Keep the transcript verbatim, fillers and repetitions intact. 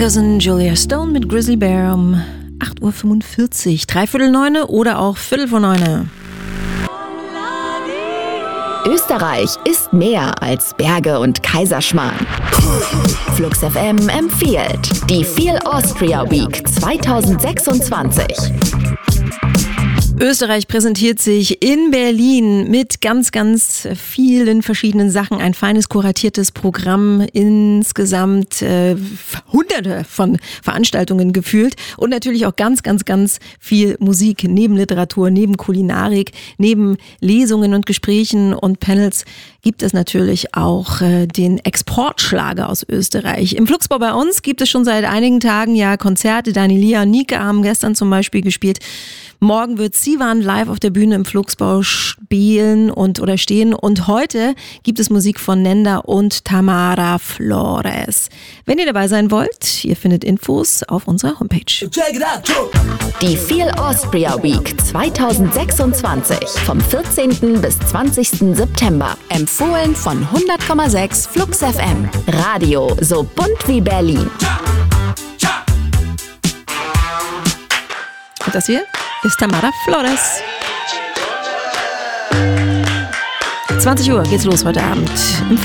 Fingers und Julia Stone mit Grizzly Bear um acht Uhr fünfundvierzig, dreiviertel neune oder auch viertel vor neune. Österreich ist mehr als Berge und Kaiserschmarrn. Flux F M empfiehlt die Feel Austria Week zwanzig sechsundzwanzig. Österreich präsentiert sich in Berlin mit ganz, ganz vielen verschiedenen Sachen. Ein feines, kuratiertes Programm, insgesamt äh, hunderte von Veranstaltungen gefühlt und natürlich auch ganz, ganz, ganz viel Musik neben Literatur, neben Kulinarik, neben Lesungen und Gesprächen und Panels gibt es natürlich auch äh, den Exportschlager aus Österreich. Im Fluxbau bei uns gibt es schon seit einigen Tagen ja Konzerte. Dani Lia und Nika haben gestern zum Beispiel gespielt. Morgen wird Sivan live auf der Bühne im Fluxbau spielen und oder stehen. Und heute gibt es Musik von Nenda und Tamara Flores. Wenn ihr dabei sein wollt, ihr findet Infos auf unserer Homepage. Die Feel Austria Week zwanzig sechsundzwanzig vom vierzehnten bis zwanzigsten September. Empfohlen von hundert Komma sechs Flux F M. Radio so bunt wie Berlin. Und das hier ist Tamara Flores. zwanzig Uhr geht's los heute Abend.